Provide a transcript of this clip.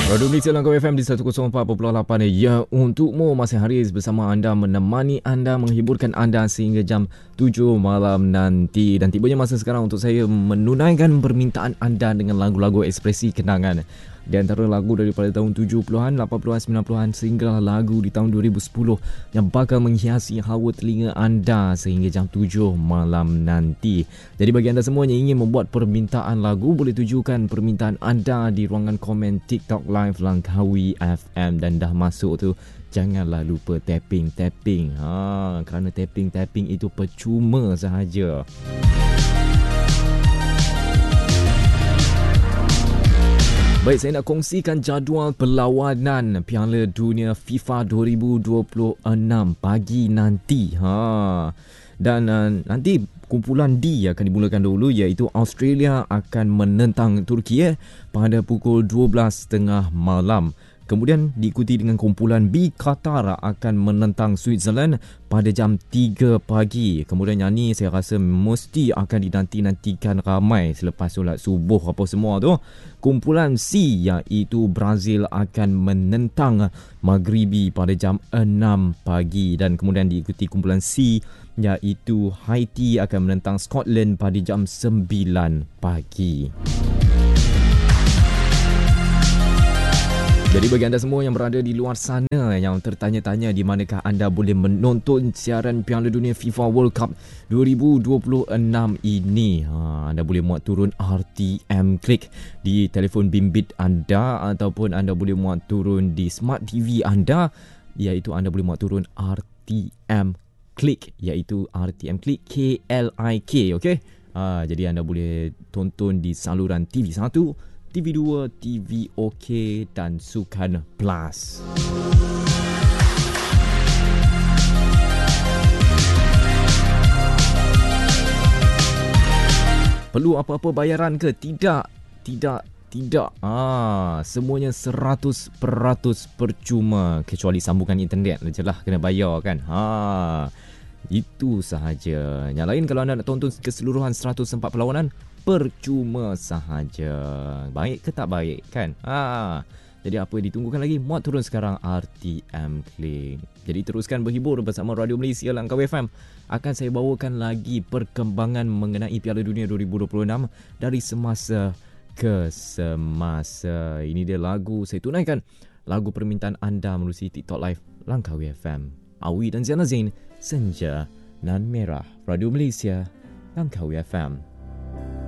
Radio Malaysia Langkawi FM di 104.8 ya untukmu masih hari bersama anda, menemani anda, menghiburkan anda sehingga jam 7 malam nanti. Dan tibanya masa sekarang untuk saya menunaikan permintaan anda dengan lagu-lagu ekspresi kenangan. Di antara lagu daripada tahun 70-an, 80-an, 90-an sehingga lagu di tahun 2010 yang bakal menghiasi hawa telinga anda sehingga jam 7 malam nanti. Jadi bagi anda semua yang ingin membuat permintaan lagu, boleh tujukan permintaan anda di ruangan komen TikTok Live Langkawi FM. Dan dah masuk tu, janganlah lupa tapping. Kerana tapping itu percuma sahaja. Baik, saya nak kongsikan jadual perlawanan Piala Dunia FIFA 2026 pagi nanti. Dan nanti kumpulan D akan dimulakan dulu, iaitu Australia akan menentang Turki pada pukul 12.30 malam. Kemudian diikuti dengan kumpulan B, Qatar akan menentang Switzerland pada jam 3 pagi. Kemudian yang ni saya rasa mesti akan dinanti-nantikan ramai selepas solat subuh apa semua tu. Kumpulan C iaitu Brazil akan menentang Maghribi pada jam 6 pagi. Dan kemudian diikuti kumpulan C iaitu Haiti akan menentang Scotland pada jam 9 pagi. Jadi bagi anda semua yang berada di luar sana yang tertanya-tanya di manakah anda boleh menonton siaran Piala Dunia FIFA World Cup 2026 ini, anda boleh muat turun RTM Click di telefon bimbit anda, ataupun anda boleh muat turun di Smart TV anda, iaitu anda boleh muat turun RTM Click, iaitu RTM Click KLIK, okey. Jadi anda boleh tonton di saluran TV1, TV2, TV OK dan Sukan Plus. Perlu apa-apa bayaran ke? Tidak. Semuanya 100% percuma, kecuali sambungan internet je lah kena bayar kan. Itu sahaja. Yang lain kalau anda nak tonton keseluruhan 104 perlawanan, percuma sahaja. Baik ke tak baik kan? Jadi apa ditunggukan lagi? Muat turun sekarang RTM Click. Jadi teruskan berhibur bersama Radio Malaysia Langkawi FM. Akan saya bawakan lagi perkembangan mengenai Piala Dunia 2026 dari semasa ke semasa. Ini dia lagu saya tunaikan, lagu permintaan anda melalui TikTok Live Langkawi FM. Awi dan Ziana Zain, Senja Nan Merah, Radio Malaysia Langkawi FM.